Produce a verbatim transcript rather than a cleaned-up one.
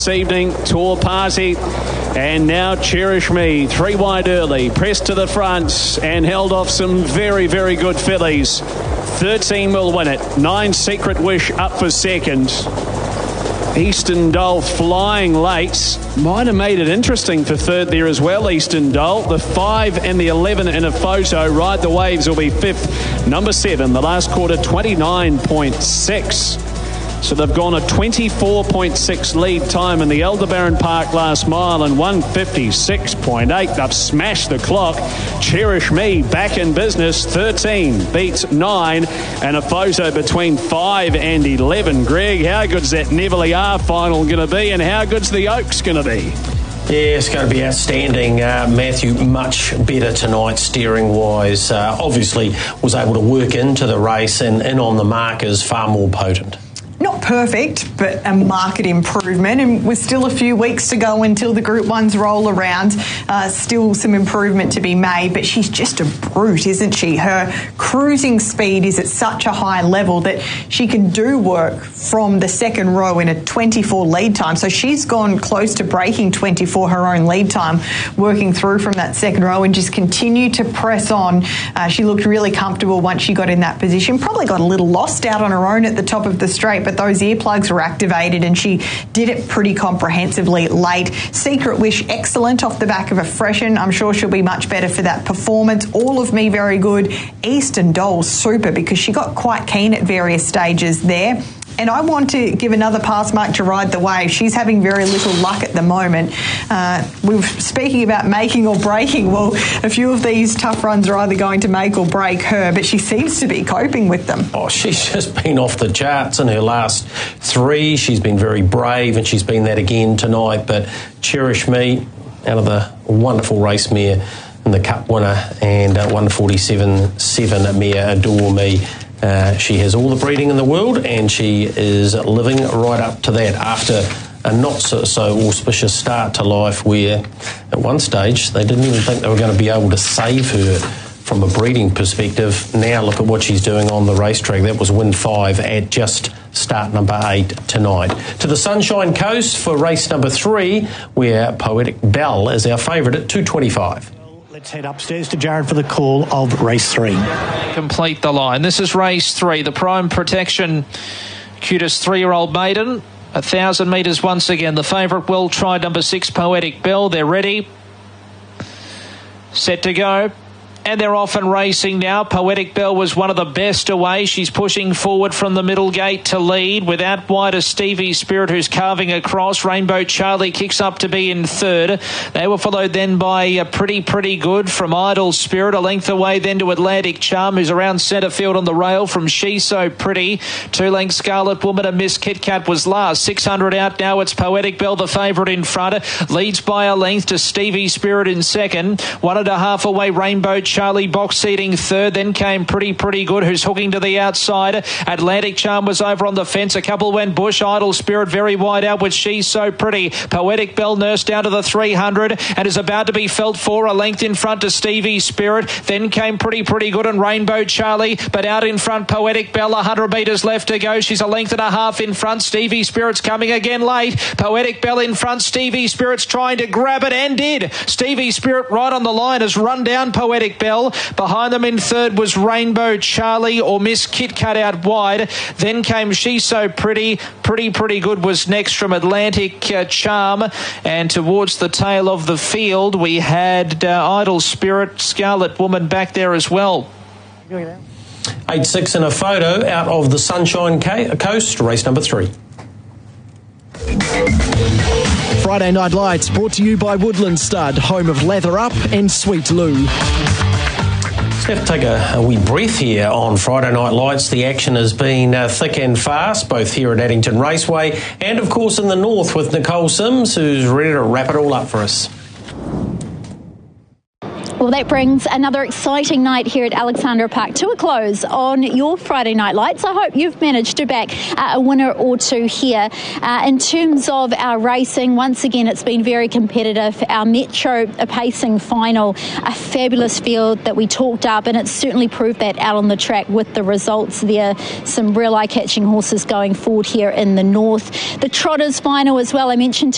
This evening, Tour Party, and now Cherish Me, three wide early, pressed to the front and held off some very, very good fillies. thirteen will win it, nine Secret Wish up for second. Eastern Dole flying late, might have made it interesting for third there as well. Eastern Dole, the five and the eleven in a photo. Ride the Waves will be fifth. Number seven, the last quarter, twenty-nine point six. So they've gone a twenty-four point six lead time in the Aldebaran Park last mile and one fifty-six point eight. They've smashed the clock. Cherish Me back in business. thirteen beats nine and a photo between five and eleven. Greg, how good's that Neville R final going to be, and how good's the Oaks going to be? Yeah, it's going to be outstanding. Uh, Matthew, much better tonight steering-wise. Uh, obviously was able to work into the race and in on the markers, far more potent. Not perfect, but a market improvement, and with still a few weeks to go until the Group Ones roll around. Uh, still some improvement to be made, but she's just a brute, isn't she? Her cruising speed is at such a high level that she can do work from the second row in a twenty-four lead time. So she's gone close to breaking twenty-four, her own lead time, working through from that second row and just continue to press on. Uh, she looked really comfortable once she got in that position. Probably got a little lost out on her own at the top of the straight, but those earplugs were activated and she did it pretty comprehensively late. Secret Wish, excellent off the back of a freshen. I'm sure she'll be much better for that performance. All of Me, very good. Eastern Dole, super, because she got quite keen at various stages there. And I want to give another pass mark to Ride the Wave. She's having very little luck at the moment. Uh, we were speaking about making or breaking. Well, a few of these tough runs are either going to make or break her, but she seems to be coping with them. Oh, she's just been off the charts in her last three. She's been very brave, and she's been that again tonight. But Cherish Me, out of the wonderful race mare and the Cup winner, and uh, one forty-seven seven mare Adore Me. Uh, she has all the breeding in the world, and she is living right up to that after a not so, so auspicious start to life where at one stage they didn't even think they were going to be able to save her from a breeding perspective. Now look at what she's doing on the racetrack. That was win five at just start number eight tonight. To the Sunshine Coast for race number three, where Poetic Belle is our favourite at two twenty-five. Let's head upstairs to Jared for the call of race three. Complete the line. This is race three. The Prime Protection cutest three-year-old maiden. A thousand metres once again. The favourite Well Tried, number six, Poetic Belle. They're ready. Set to go. And they're off and racing now. Poetic Belle was one of the best away. She's pushing forward from the middle gate to lead. Without wide a Stevie Spirit, who's carving across. Rainbow Charlie kicks up to be in third. They were followed then by a Pretty Pretty Good from Idle Spirit. A length away then to Atlantic Charm, who's around centre field on the rail from She's So Pretty. Two lengths Scarlet Woman and Miss Kit Kat was last. six hundred out now. It's Poetic Belle, the favourite in front. Leads by a length to Stevie Spirit in second. One and a half away Rainbow Charlie box seating third. Then came Pretty Pretty Good, who's hooking to the outside. Atlantic Charm was over on the fence. A couple went Bush. Idle Spirit very wide out with She's So Pretty. Poetic Belle nursed down to the three hundred and is about to be felt for. A length in front to Stevie Spirit. Then came Pretty Pretty Good and Rainbow Charlie, but out in front Poetic Belle. one hundred metres left to go. She's a length and a half in front. Stevie Spirit's coming again late. Poetic Belle in front. Stevie Spirit's trying to grab it and did. Stevie Spirit right on the line has run down Poetic Belle. Behind them in third was Rainbow Charlie or Miss Kit Kat out wide. Then came She's So Pretty. Pretty Pretty Good was next from Atlantic uh, Charm. And towards the tail of the field, we had uh, Idle Spirit, Scarlet Woman back there as well. eight six in a photo out of the Sunshine Coast, race number three. Friday Night Lights brought to you by Woodland Stud, home of Lather Up and Sweet Lou. Let's have to take a, a wee breath here on Friday Night Lights. The action has been uh, thick and fast, both here at Addington Raceway and, of course, in the north with Nicole Sims, who's ready to wrap it all up for us. Well, that brings another exciting night here at Alexandra Park to a close on your Friday Night Lights. I hope you've managed to back uh, a winner or two here. Uh, in terms of our racing, once again, it's been very competitive. Our Metro pacing final, a fabulous field that we talked up, and it's certainly proved that out on the track with the results there. Some real eye-catching horses going forward here in the north. The Trotters final as well, I mentioned